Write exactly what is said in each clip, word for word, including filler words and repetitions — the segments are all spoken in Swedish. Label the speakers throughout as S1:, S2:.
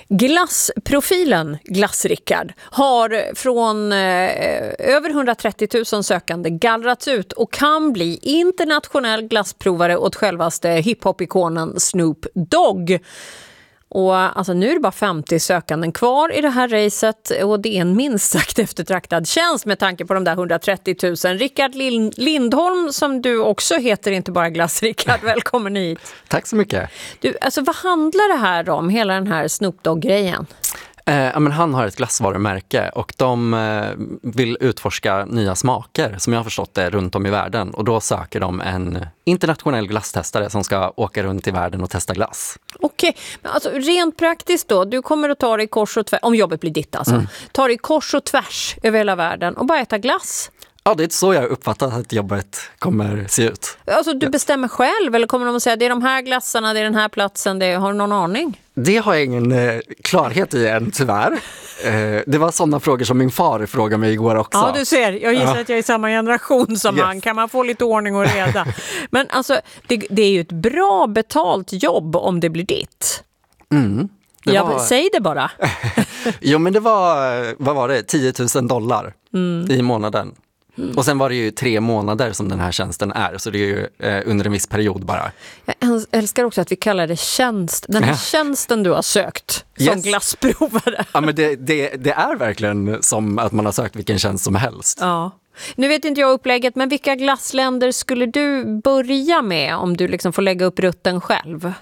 S1: Glassprofilen Glass-Rickard har från eh, över hundratrettio tusen sökande gallrats ut och kan bli internationell glassprovare åt självaste hiphop-ikonen Snoop Dogg. Och alltså nu är det bara femtio sökanden kvar i det här racet och det är en minst sagt eftertraktad tjänst med tanke på de där hundratrettio tusen. Rickard Lindholm, som du också heter, inte bara Glass-Rickard, välkommen hit.
S2: Tack så mycket.
S1: Du, alltså vad handlar det här om, hela den här Snoop Dogg-grejen?
S2: Eh, men han har ett glassvarumärke och de eh, vill utforska nya smaker som jag har förstått det runt om i världen. Och då söker de en internationell glasstestare som ska åka runt i världen och testa glass.
S1: Okej, men alltså rent praktiskt då, du kommer att ta dig kors och tvärs, om jobbet blir ditt alltså, mm. ta dig kors och tvärs över hela världen och bara äta glass.
S2: Ja, det är så jag uppfattat att jobbet kommer se ut.
S1: Alltså du bestämmer själv eller kommer de att säga det är de här glassarna, det är den här platsen, det har du någon aning?
S2: Det har jag ingen eh, klarhet i än, tyvärr. Eh, det var sådana frågor som min far frågade mig igår också.
S1: Ja, du ser. Jag gissar ja. att jag är i samma generation som yes. han. Kan man få lite ordning och reda? Men alltså, det, det är ju ett bra betalt jobb om det blir ditt.
S2: Mm.
S1: Jag
S2: var...
S1: Säg det bara.
S2: Jo, men det var, vad var det? tio tusen dollar mm. i månaden. Mm. Och sen var det ju tre månader som den här tjänsten är. Så det är ju eh, under en viss period bara.
S1: Jag älskar också att vi kallar det tjänst. Den här ja. tjänsten du har sökt som yes. glassprovare.
S2: Ja, men det, det, det är verkligen som att man har sökt vilken tjänst som helst.
S1: Ja. Nu vet inte jag upplägget, men vilka glassländer skulle du börja med om du liksom får lägga upp rutten själv?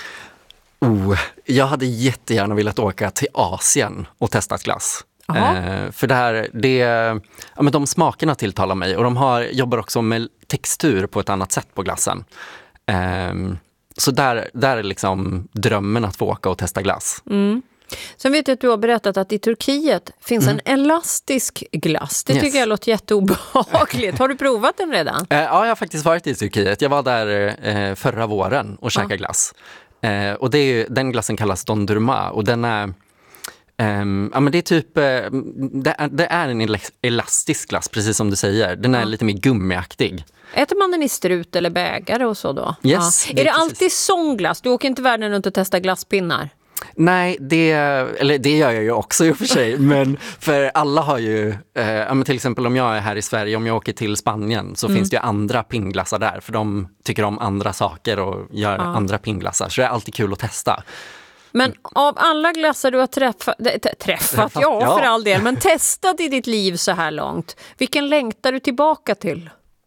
S2: Oh, jag hade jättegärna velat åka till Asien och testa glass. Eh, för det här, det, ja, men de smakerna tilltalar mig och de har, jobbar också med textur på ett annat sätt på glassen. Eh, så där, där är liksom drömmen att få åka och testa glass.
S1: Mm. Sen vet jag att du har berättat att i Turkiet finns mm. en elastisk glass. Det tycker yes. jag låter jätteobehagligt. Har du provat den redan?
S2: Eh, ja, jag har faktiskt varit i Turkiet. Jag var där eh, förra våren och käkade ja. glass. Eh, och det är ju, den glassen kallas dondurma och den är... Um, ja, men det är typ uh, det, är, det är en elastisk glass, precis som du säger. Den är ja. lite mer gummiaktig.
S1: Äter man den i strut eller bägare och så då?
S2: Yes,
S1: ja.
S2: det
S1: är det
S2: precis.
S1: alltid sån glass? Du åker inte världen runt och testar glasspinnar?
S2: Nej, det, eller det gör jag ju också i och för sig. Men för alla har ju, eh, ja, men till exempel om jag är här i Sverige, om jag åker till Spanien så mm. finns det ju andra pinnglassar där. För de tycker om andra saker och gör ja. andra pingglassar. Så det är alltid kul att testa.
S1: Men av alla glassar du har träffat, träffat, träffat ja, ja för all del, men testat i ditt liv så här långt, vilken längtar du tillbaka till?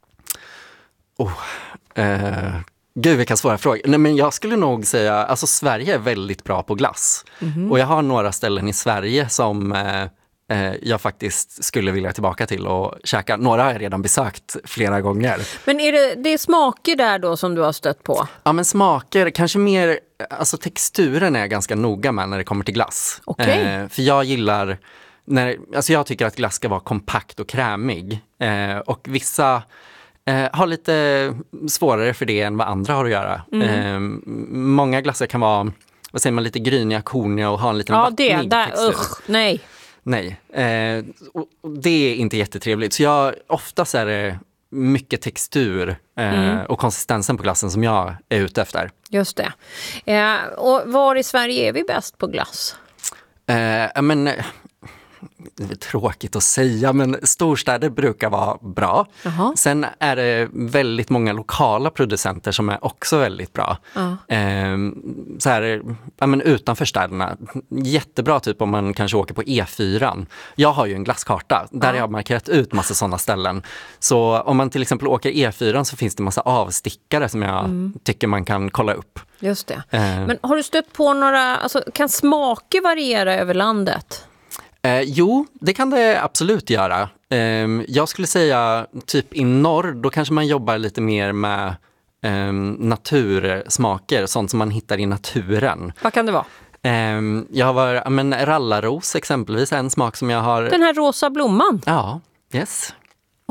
S2: Oh, eh, gud, vilka svåra frågor. Nej, men jag skulle nog säga, alltså Sverige är väldigt bra på glass. Mm-hmm. Och jag har några ställen i Sverige som eh, eh, jag faktiskt skulle vilja tillbaka till och käka. Några har jag redan besökt flera gånger. Men
S1: är det, det är smaker där då som du har stött på?
S2: Ja, men smaker, kanske mer... Alltså texturen är jag ganska noga med när det kommer till glass.
S1: Okay.
S2: Eh, för jag gillar, när, alltså jag tycker att glass ska vara kompakt och krämig. Eh, och vissa eh, har lite svårare för det än vad andra har att göra. Mm. Eh, många glassar kan vara, vad säger man, lite gryniga, korniga och ha en liten
S1: ja,
S2: vattnig
S1: det, där,
S2: textur.
S1: usch, nej.
S2: Nej, eh, och, och det är inte jättetrevligt. Så jag, oftast är det mycket textur eh, mm. och konsistensen på glassen som jag är ute efter.
S1: Just det. Eh, och var i Sverige är vi bäst på glass?
S2: Eh, men, det är tråkigt att säga, men storstäder brukar vara bra. Aha. Sen är det väldigt många lokala producenter som är också väldigt bra. Eh, så här, ja, men utanför städerna. Jättebra typ om man kanske åker på E fyra. Jag har ju en glasskarta där ja. jag har markerat ut massa sådana ställen. Så om man till exempel åker E fyra så finns det massa avstickare som jag mm. tycker man kan kolla upp.
S1: Just det. Eh. Men har du stött på några, alltså, kan smaker variera över landet?
S2: Eh, jo, det kan det absolut göra. Eh, jag skulle säga typ i norr, då kanske man jobbar lite mer med eh, natursmaker, sånt som man hittar i naturen.
S1: Vad kan det vara?
S2: Eh, jag har, ja, men rallaros exempelvis, en smak som jag har...
S1: Den här rosa blomman?
S2: Ja, yes.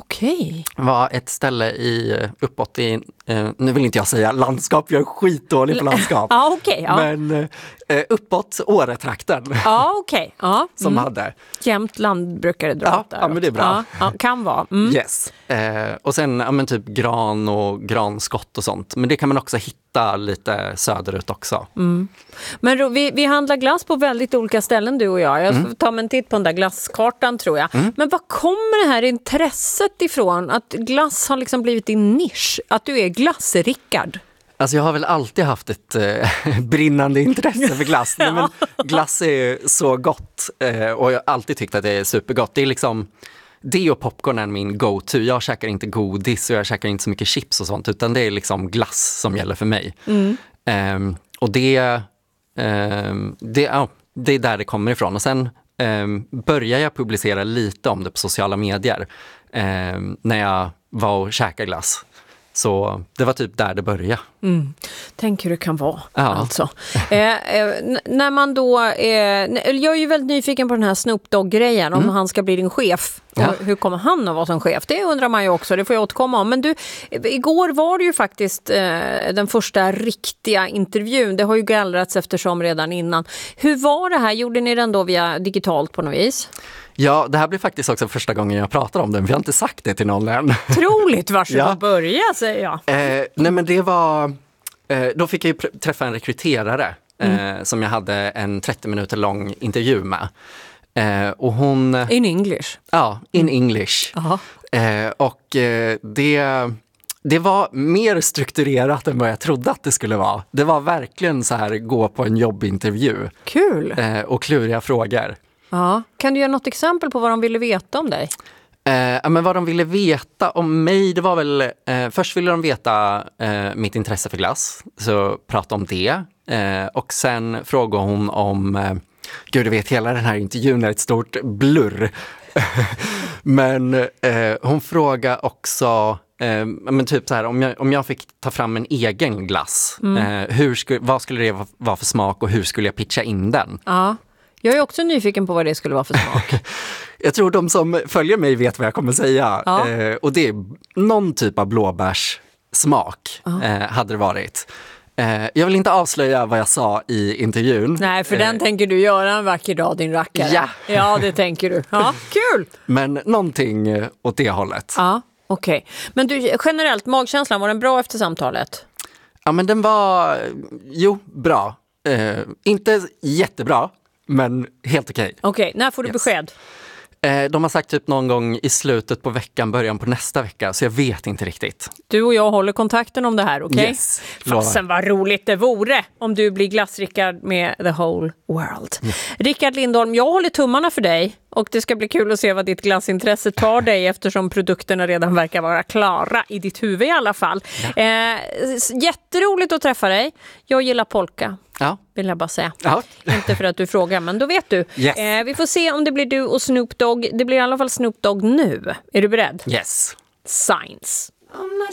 S1: Okej.
S2: Det var ett ställe i, uppåt i, eh, nu vill inte jag säga landskap, jag är skitdålig på landskap.
S1: Ja, okej. Ja.
S2: Men eh, uppåt Åretrakten.
S1: Ja, okej. Ja.
S2: Som
S1: Mm.
S2: hade.
S1: Jämtland brukar det dra
S2: Ja,
S1: där.
S2: ja, men det är bra.
S1: Ja, ja, kan vara. Mm.
S2: Yes. Eh, och sen ja, men typ gran och granskott och sånt. Men det kan man också hitta lite söderut också.
S1: Mm. Men då, vi, vi handlar glass på väldigt olika ställen, du och jag. Jag får ta mig en titt på den där glasskartan, tror jag. Mm. Men var kommer det här intresset ifrån? Att glass har liksom blivit din nisch? Att du är glass-Rickard?
S2: Alltså jag har väl alltid haft ett eh, brinnande intresse för glass. Nej, men glass är så gott eh, och jag har alltid tyckt att det är supergott. Det är liksom, det och popcorn är min go-to. Jag käkar inte godis och jag käkar inte så mycket chips och sånt, utan det är liksom glass som gäller för mig. Mm. Eh, och det, eh, det, ja, det är där det kommer ifrån. Och sen eh, börjar jag publicera lite om det på sociala medier eh, när jag var och käkade glass. Så det var typ där det började.
S1: Mm. Tänk hur det kan vara.
S2: Ja.
S1: Alltså. eh, eh, n- när man då... Eh, jag är ju väldigt nyfiken på den här Snoop Dogg-grejen. Om mm. han ska bli din chef.
S2: Ja.
S1: Och hur kommer han att vara som chef? Det undrar man ju också. Det får jag återkomma om. Men du, igår var det ju faktiskt eh, den första riktiga intervjun. Det har ju gallrats eftersom redan innan. Hur var det här? Gjorde ni den då via digitalt på något vis?
S2: Ja, det här blir faktiskt också första gången jag pratar om den. Vi har inte sagt det till någon än.
S1: Troligt, varsågod
S2: Ja.
S1: att börja, säger jag.
S2: Eh, nej men det var... Eh, då fick jag ju pr- träffa en rekryterare eh, mm. som jag hade en trettio minuter lång intervju med. Eh, och hon...
S1: In English?
S2: Ja, in English. Eh, och eh, det... Det var mer strukturerat än vad jag trodde att det skulle vara. Det var verkligen så här, gå på en jobbintervju.
S1: Kul!
S2: Eh, och kluriga frågor.
S1: Ja. Kan du ge något exempel på vad de ville veta om dig?
S2: Eh, men vad de ville veta om mig, det var väl... Eh, först ville de veta eh, mitt intresse för glass. Så prata om det. Eh, och sen frågade hon om... Eh, gud, du vet, hela den här intervjun är ett stort blurr. men eh, hon frågade också... Eh, men typ så här, om jag, om jag fick ta fram en egen glass. Mm. Eh, hur sku, vad skulle det vara för smak och hur skulle jag pitcha in den?
S1: Ja. Jag är också nyfiken på vad det skulle vara för smak.
S2: Jag tror de som följer mig vet vad jag kommer säga. Ja. Eh, och det är någon typ av blåbärssmak eh, hade det varit. Eh, jag vill inte avslöja vad jag sa i intervjun.
S1: Nej, för
S2: eh,
S1: den tänker du göra en vacker dag, din rackare.
S2: Ja,
S1: ja det tänker du. Ja, kul!
S2: Men någonting åt det hållet.
S1: Ja, okej. Okay. Men du, generellt, magkänslan, var den bra efter samtalet?
S2: Ja, men den var, jo, bra. Eh, inte jättebra. Men helt okej. Okay.
S1: Okej, okay, när får du yes. besked?
S2: Eh, de har sagt typ någon gång i slutet på veckan, början på nästa vecka. Så jag vet inte riktigt.
S1: Du och jag håller kontakten om det här, okej? Okay?
S2: Yes.
S1: Fasen vad roligt det vore om du blir glass-Rickard med the whole world. Mm. Rickard Lindholm, jag håller tummarna för dig. Och det ska bli kul att se vad ditt glassintresse tar dig eftersom produkterna redan verkar vara klara i ditt huvud i alla fall. Ja. Eh, jätteroligt att träffa dig. Jag gillar polka.
S2: Ja.
S1: Vill jag bara säga.
S2: Ja.
S1: Inte för att du frågar, men då vet du.
S2: Yes.
S1: Eh, vi får se om det blir du och Snoop Dogg. Det blir i alla fall Snoop Dogg nu. Är du beredd?
S2: Yes.
S1: Signs. I'm not